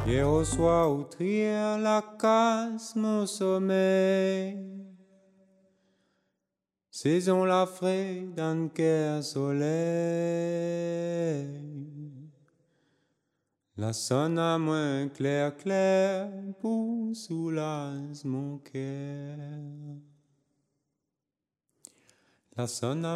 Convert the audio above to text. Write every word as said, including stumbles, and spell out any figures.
Hier au soir au trier la casse mon sommeil. Saison la frais d'un cœur soleil. La sonne à moins clair clair pour soulager mon cœur. La sonne à